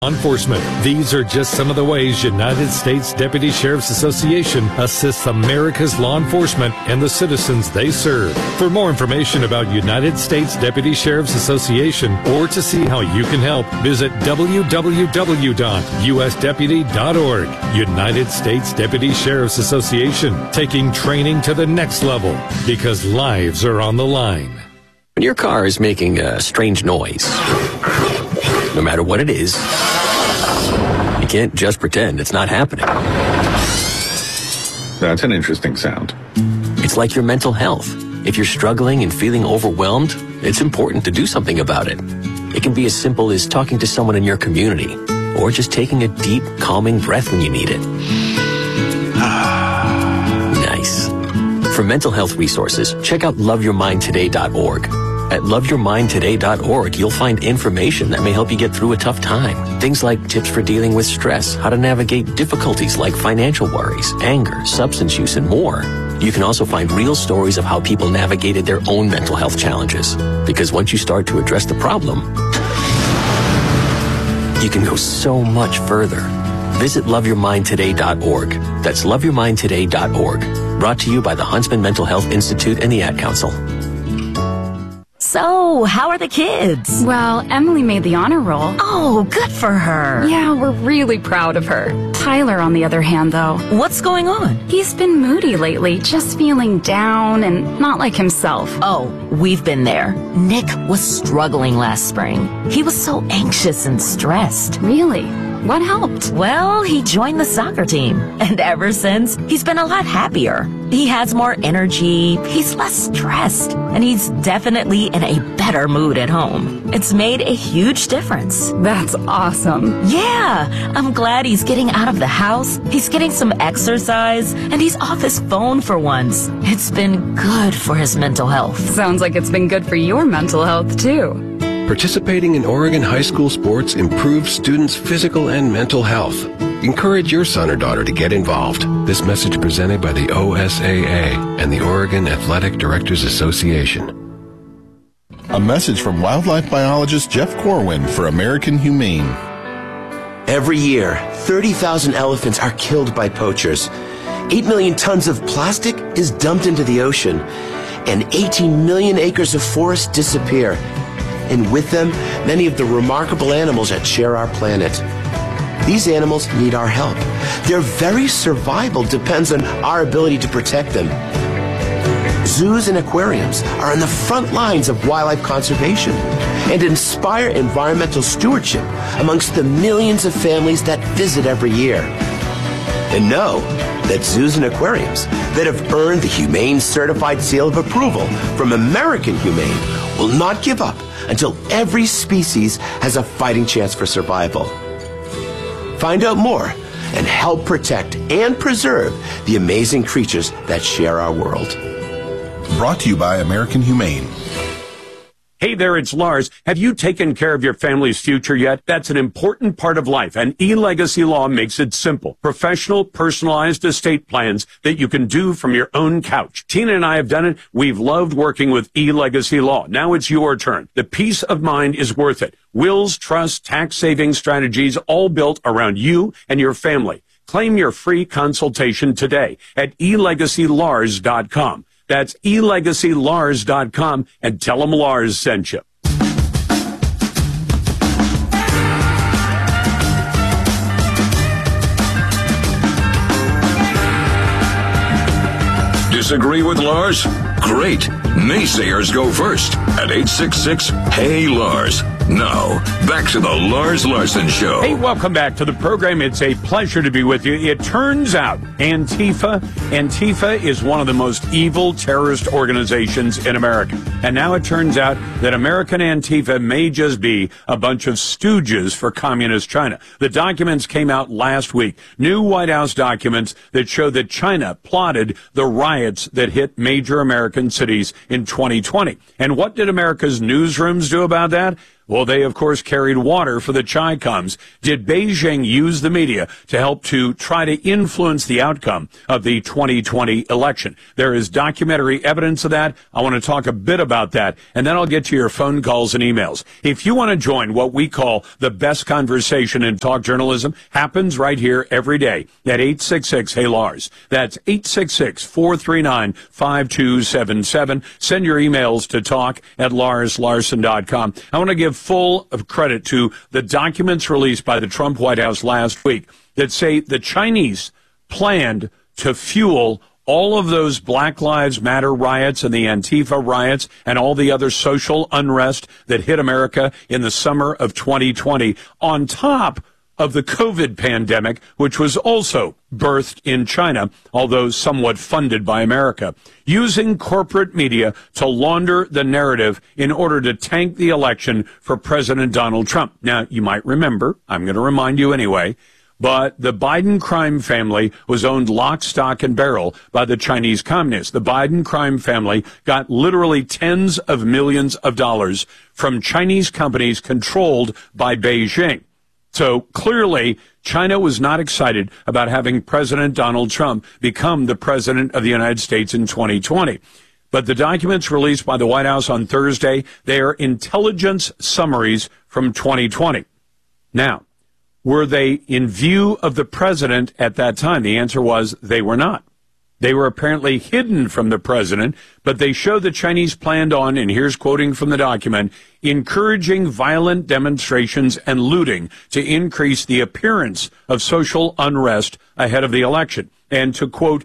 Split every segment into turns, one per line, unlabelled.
Enforcement. These are just some of the ways United States Deputy Sheriff's Association assists America's law enforcement and the citizens they serve. For more information about United States Deputy Sheriff's Association or to see how you can help, visit www.usdeputy.org. United States Deputy Sheriff's Association, taking training to the next level because lives are on the line.
When your car is making a strange noise, no matter what it is, you can't just pretend it's not happening.
That's an interesting sound.
It's like your mental health. If you're struggling and feeling overwhelmed, it's important to do something about it. It can be as simple as talking to someone in your community, or just taking a deep, calming breath when you need it. Nice. For mental health resources, check out loveyourmindtoday.org. At loveyourmindtoday.org, you'll find information that may help you get through a tough time. Things like tips for dealing with stress, how to navigate difficulties like financial worries, anger, substance use, and more. You can also find real stories of how people navigated their own mental health challenges. Because once you start to address the problem, you can go so much further. Visit loveyourmindtoday.org. That's loveyourmindtoday.org. Brought to you by the Huntsman Mental Health Institute and the Ad Council.
So, how are the kids?
Well, Emily made the honor roll.
Oh, good for her.
Yeah, we're really proud of her. Tyler, on the other hand, though.
What's going on?
He's been moody lately, just feeling down and not like himself.
Oh, we've been there. Nick was struggling last spring. He was so anxious and stressed.
Really? What helped?
Well, he joined the soccer team, and ever since, he's been a lot happier. He has more energy, he's less stressed, and he's definitely in a better mood at home. It's made a huge difference.
That's awesome.
Yeah, I'm glad he's getting out of the house, he's getting some exercise, and he's off his phone for once. It's been good for his mental health.
Sounds like it's been good for your mental health, too.
Participating in Oregon high school sports improves students' physical and mental health. Encourage your son or daughter to get involved. This message presented by the OSAA and the Oregon Athletic Directors Association.
A message from wildlife biologist Jeff Corwin for American Humane.
Every year, 30,000 elephants are killed by poachers. 8 million tons of plastic is dumped into the ocean, and 18 million acres of forest disappear. And with them, many of the remarkable animals that share our planet. These animals need our help. Their very survival depends on our ability to protect them. Zoos and aquariums are on the front lines of wildlife conservation and inspire environmental stewardship amongst the millions of families that visit every year. And know that zoos and aquariums that have earned the Humane Certified Seal of Approval from American Humane will not give up until every species has a fighting chance for survival. Find out more and help protect and preserve the amazing creatures that share our world.
Brought to you by American Humane.
Hey there, it's Lars. Have you taken care of your family's future yet? That's an important part of life, and eLegacy Law makes it simple. Professional, personalized estate plans that you can do from your own couch. Tina and I have done it. We've loved working with eLegacy Law. Now it's your turn. The peace of mind is worth it. Wills, trusts, tax-saving strategies, all built around you and your family. Claim your free consultation today at elegacylars.com. That's elegacylars.com and tell them Lars sent you.
Disagree with Lars? Great. Naysayers go first at 866-HEY-LARS. Now, back to the Lars Larson Show.
Hey, welcome back to the program. It's a pleasure to be with you. It turns out Antifa is one of the most evil terrorist organizations in America. And now it turns out that American Antifa may just be a bunch of stooges for communist China. The documents came out last week. New White House documents that show that China plotted the riots that hit major American cities in 2020. And what did America's newsrooms do about that? Well, they, of course, carried water for the Chi Coms. Did Beijing use the media to help to try to influence the outcome of the 2020 election? There is documentary evidence of that. I want to talk a bit about that, and then I'll get to your phone calls and emails. If you want to join what we call the best conversation in talk journalism, happens right here every day at 866-HEY-LARS. That's 866-439-5277. Send your emails to talk@LarsLarson.com. I want to give full of credit to the documents released by the Trump White House last week that say the Chinese planned to fuel all of those Black Lives Matter riots and the Antifa riots and all the other social unrest that hit America in the summer of 2020 on top of the COVID pandemic, which was also birthed in China, although somewhat funded by America, using corporate media to launder the narrative in order to tank the election for President Donald Trump. Now, you might remember, I'm going to remind you anyway, but the Biden crime family was owned lock, stock, and barrel by the Chinese communists. The Biden crime family got literally tens of millions of dollars from Chinese companies controlled by Beijing. So clearly, China was not excited about having President Donald Trump become the president of the United States in 2020. But the documents released by the White House on Thursday, they are intelligence summaries from 2020. Now, were they in view of the president at that time? The answer was they were not. They were apparently hidden from the president, but they show the Chinese planned on, and here's quoting from the document, encouraging violent demonstrations and looting to increase the appearance of social unrest ahead of the election, and to, quote,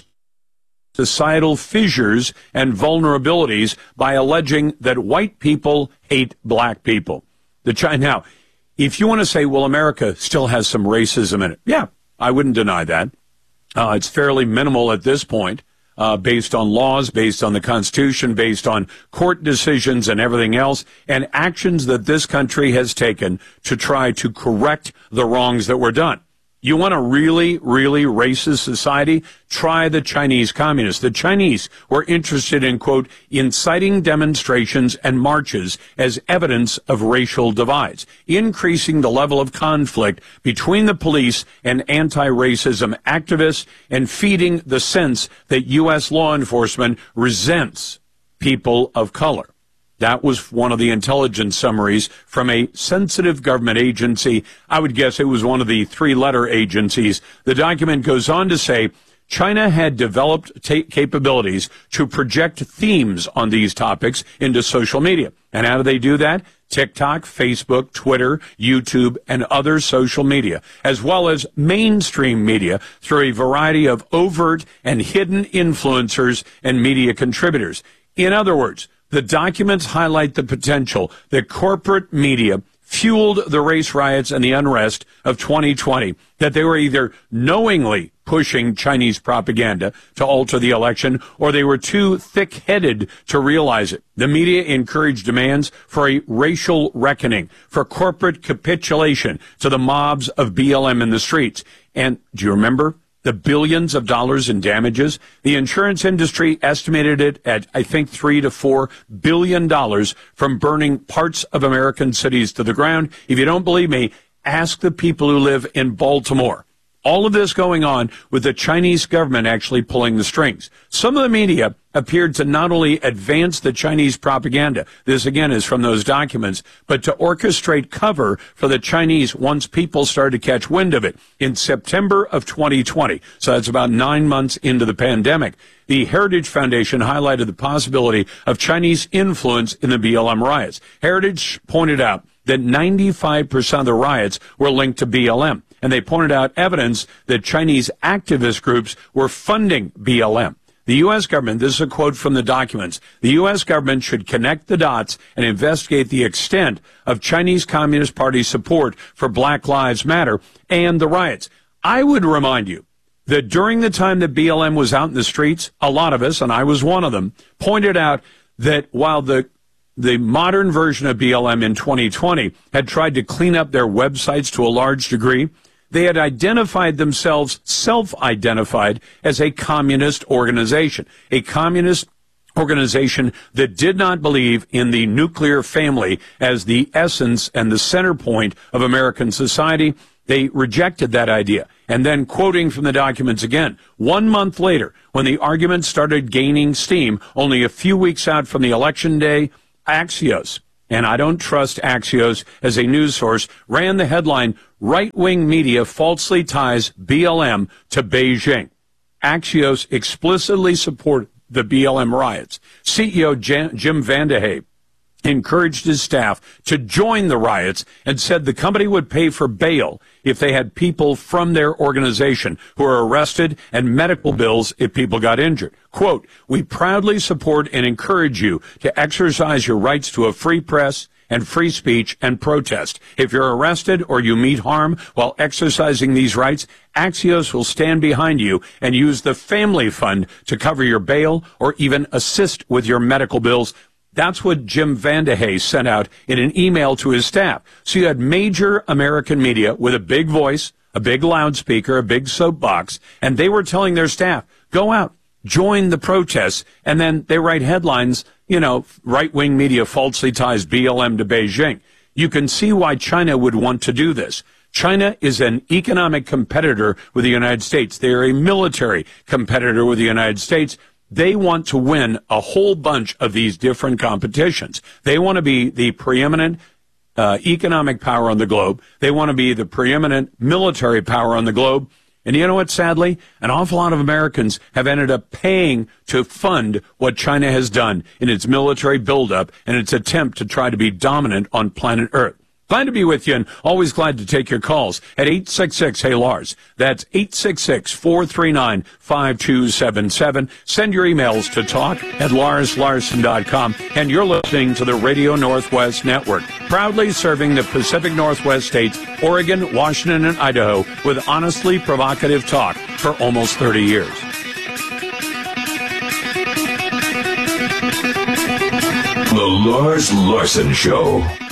societal fissures and vulnerabilities by alleging that white people hate black people. Now, if you want to say, well, America still has some racism in it, yeah, I wouldn't deny that. It's fairly minimal at this point, based on laws, based on the Constitution, based on court decisions and everything else, and actions that this country has taken to try to correct the wrongs that were done. You want a really, really racist society? Try the Chinese communists. The Chinese were interested in, quote, inciting demonstrations and marches as evidence of racial divides, increasing the level of conflict between the police and anti-racism activists, and feeding the sense that U.S. law enforcement resents people of color. That was one of the intelligence summaries from a sensitive government agency. I would guess it was one of the three-letter agencies. The document goes on to say China had developed capabilities to project themes on these topics into social media. And how do they do that? TikTok, Facebook, Twitter, YouTube, and other social media, as well as mainstream media through a variety of overt and hidden influencers and media contributors. In other words, the documents highlight the potential that corporate media fueled the race riots and the unrest of 2020, that they were either knowingly pushing Chinese propaganda to alter the election, or they were too thick-headed to realize it. The media encouraged demands for a racial reckoning, for corporate capitulation to the mobs of BLM in the streets. And do you remember the billions of dollars in damages? The insurance industry estimated it at, I think, $3 to $4 billion from burning parts of American cities to the ground. If you don't believe me, ask the people who live in Baltimore. All of this going on with the Chinese government actually pulling the strings. Some of the media appeared to not only advance the Chinese propaganda, this again is from those documents, but to orchestrate cover for the Chinese once people started to catch wind of it. In September of 2020, so that's about 9 months into the pandemic, the Heritage Foundation highlighted the possibility of Chinese influence in the BLM riots. Heritage pointed out that 95% of the riots were linked to BLM. And they pointed out evidence that Chinese activist groups were funding BLM. The U.S. government, this is a quote from the documents, the U.S. government should connect the dots and investigate the extent of Chinese Communist Party support for Black Lives Matter and the riots. I would remind you that during the time that BLM was out in the streets, a lot of us, and I was one of them, pointed out that while the modern version of BLM in 2020 had tried to clean up their websites to a large degree, they had identified themselves, self-identified, as a communist organization, a communist organization that did not believe in the nuclear family as the essence and the center point of American society. They rejected that idea. And then, quoting from the documents again, 1 month later, when the argument started gaining steam, only a few weeks out from the election day, Axios, and I don't trust Axios as a news source, ran the headline, "Right-Wing Media Falsely Ties BLM to Beijing." Axios explicitly support the BLM riots. CEO Jim VandeHei encouraged his staff to join the riots and said the company would pay for bail if they had people from their organization who are arrested and medical bills if people got injured. Quote, "We proudly support and encourage you to exercise your rights to a free press and free speech and protest. If you're arrested or you meet harm while exercising these rights, Axios will stand behind you and use the family fund to cover your bail or even assist with your medical bills." That's what Jim VandeHei sent out in an email to his staff. So you had major American media with a big voice, a big loudspeaker, a big soapbox, and they were telling their staff, go out, join the protests, and then they write headlines, right-wing media falsely ties BLM to Beijing. You can see why China would want to do this. China is an economic competitor with the United States. They are a military competitor with the United States. They want to win a whole bunch of these different competitions. They want to be the preeminent economic power on the globe. They want to be the preeminent military power on the globe. And you know what, sadly? An awful lot of Americans have ended up paying to fund what China has done in its military buildup and its attempt to try to be dominant on planet Earth. Glad to be with you and always glad to take your calls at 866-HEY-LARS. That's 866-439-5277. Send your emails to talk@LarsLarson.com. And you're listening to the Radio Northwest Network, proudly serving the Pacific Northwest states, Oregon, Washington, and Idaho with honestly provocative talk for almost 30 years.
The Lars Larson Show.